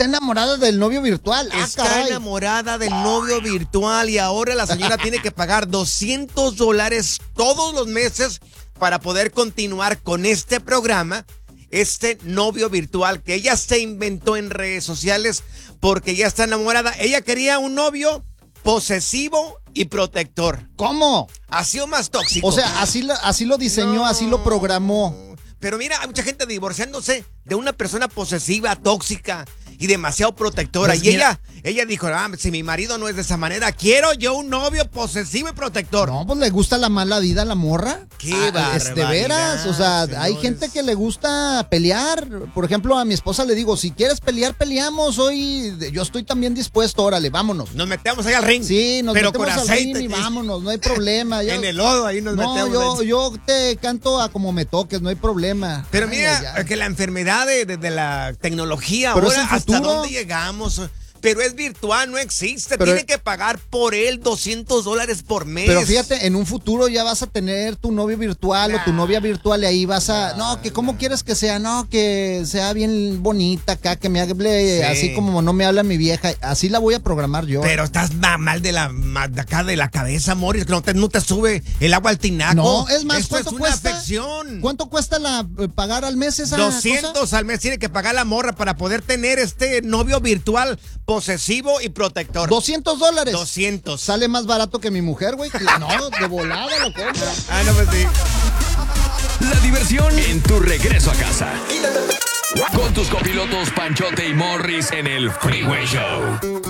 enamorada del novio virtual. Está enamorada del novio virtual y ahora la señora tiene que pagar $200 todos los meses para poder continuar con este programa, este novio virtual que ella se inventó en redes sociales porque ya está enamorada. Ella quería un novio posesivo y protector. ¿Cómo? Ha sido más tóxico. O sea, así lo diseñó, así lo programó. Pero mira, hay mucha gente divorciándose de una persona posesiva, tóxica y demasiado protectora. Pues y mira, ella dijo, si mi marido no es de esa manera, quiero yo un novio posesivo y protector. No, pues le gusta la mala vida a la morra. Qué barbaridad, De veras, o sea, señores. hay gente que le gusta pelear. Por ejemplo, a mi esposa le digo, si quieres pelear, peleamos. Hoy yo estoy también dispuesto, órale, vámonos. Nos metemos ahí al ring. Sí, nos pero metemos con al aceite. ring y vámonos, no hay problema. En el lodo ahí nos metemos. Yo te canto a como me toques, no hay problema. Pero Ay, mira, ay. que la enfermedad de la tecnología Pero ahora, es el ¿hasta futuro. dónde llegamos? Pero es virtual, no existe. Pero- Tiene que pagar por él $200 por mes. Pero fíjate, en un futuro ya vas a tener tu novio virtual o tu novia virtual y ahí vas a... No, que cómo quieres que sea, no, que sea bien bonita acá, que me hable así como no me habla mi vieja. Así la voy a programar yo. Pero estás mal de acá de la cabeza, Morris, que no te sube el agua al tinaco. No, es más, esto es ¿cuánto una cuesta? afección. ¿Cuánto cuesta pagar al mes esa 200 cosa? al mes tiene que pagar la morra para poder tener este novio virtual posesivo y protector. $200. 200. Sale más barato que mi mujer, güey. No, de volada lo compro. Ah, no, pues sí. La diversión en tu regreso a casa. Con tus copilotos Panchote y Morris en el Freeway Show